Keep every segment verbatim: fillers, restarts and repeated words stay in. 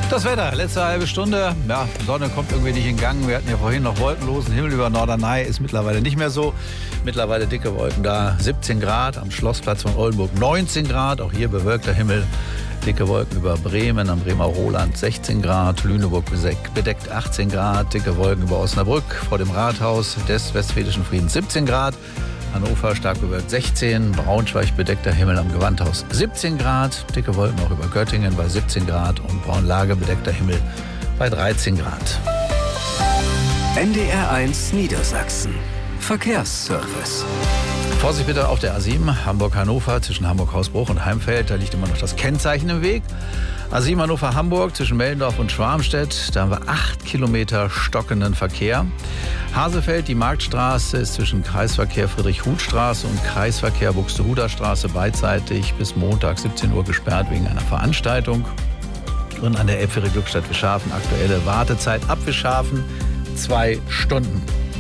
Das Wetter, letzte halbe Stunde. Ja, Sonne kommt irgendwie nicht in Gang. Wir hatten ja vorhin noch wolkenlosen Himmel über Norderney. Ist mittlerweile nicht mehr so. Mittlerweile dicke Wolken da. siebzehn Grad am Schlossplatz von Oldenburg. neunzehn Grad, auch hier bewölkter Himmel. Dicke Wolken über Bremen, am Bremer Roland sechzehn Grad. Lüneburg bedeckt achtzehn Grad. Dicke Wolken über Osnabrück vor dem Rathaus des Westfälischen Friedens siebzehn Grad. Hannover stark bewölkt sechzehn, Braunschweig bedeckter Himmel am Gewandhaus siebzehn Grad, dicke Wolken auch über Göttingen bei siebzehn Grad und Braunlage bedeckter Himmel bei dreizehn Grad. N D R eins Niedersachsen. Verkehrsservice. Vorsicht bitte auf der A sieben, Hamburg-Hannover, zwischen Hamburg-Hausbruch und Heimfeld. Da liegt immer noch das Kennzeichen im Weg. A sieben Hannover-Hamburg, zwischen Meldendorf und Schwarmstedt. Da haben wir acht Kilometer stockenden Verkehr. Hasefeld, die Marktstraße, ist zwischen Kreisverkehr Friedrich-Huth-Straße und Kreisverkehr Buxtehuder Straße beidseitig bis Montag siebzehn Uhr gesperrt wegen einer Veranstaltung. Und an der Elbphäre Glückstadt Wischhafen aktuelle Wartezeit ab Wischhafen zwei Stunden.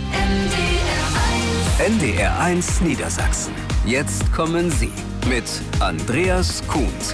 N D R eins Niedersachsen. Jetzt kommen Sie mit Andreas Kuhns.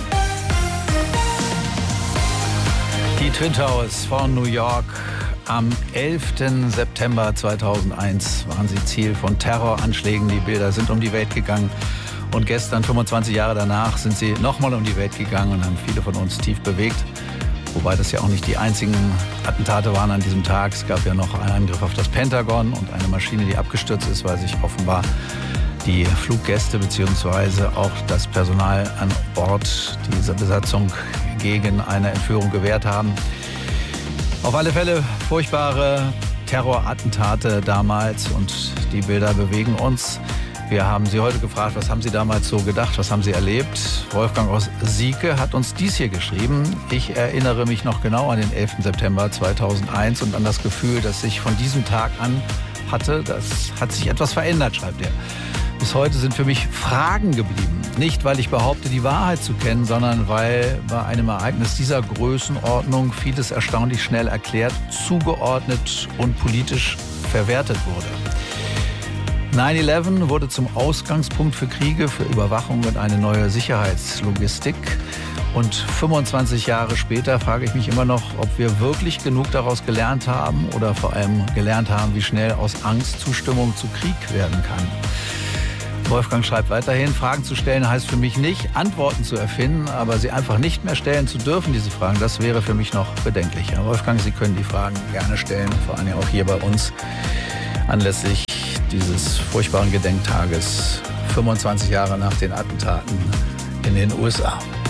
Die Twin Towers von New York. Am elften September zweitausendeins waren sie Ziel von Terroranschlägen. Die Bilder sind um die Welt gegangen. Und gestern, fünfundzwanzig Jahre danach, sind sie nochmal um die Welt gegangen und haben viele von uns tief bewegt. Wobei das ja auch nicht die einzigen Attentate waren an diesem Tag. Es gab ja noch einen Angriff auf das Pentagon und eine Maschine, die abgestürzt ist, weil sich offenbar die Fluggäste bzw. auch das Personal an Bord dieser Besatzung gegen eine Entführung gewehrt haben. Auf alle Fälle furchtbare Terrorattentate damals und die Bilder bewegen uns. Wir haben Sie heute gefragt, was haben Sie damals so gedacht, was haben Sie erlebt? Wolfgang aus Sieke hat uns dies hier geschrieben. Ich erinnere mich noch genau an den elften September zweitausendeins und an das Gefühl, das ich von diesem Tag an hatte. Das hat sich etwas verändert, schreibt er. Bis heute sind für mich Fragen geblieben. Nicht, weil ich behaupte, die Wahrheit zu kennen, sondern weil bei einem Ereignis dieser Größenordnung vieles erstaunlich schnell erklärt, zugeordnet und politisch verwertet wurde. neun elf wurde zum Ausgangspunkt für Kriege, für Überwachung und eine neue Sicherheitslogistik. Und fünfundzwanzig Jahre später frage ich mich immer noch, ob wir wirklich genug daraus gelernt haben oder vor allem gelernt haben, wie schnell aus Angst Zustimmung zu Krieg werden kann. Wolfgang schreibt weiterhin, Fragen zu stellen heißt für mich nicht, Antworten zu erfinden, aber sie einfach nicht mehr stellen zu dürfen, diese Fragen, das wäre für mich noch bedenklich. Herr Wolfgang, Sie können die Fragen gerne stellen, vor allem auch hier bei uns, anlässlich dieses furchtbaren Gedenktages, fünfundzwanzig Jahre nach den Attentaten in den U S A.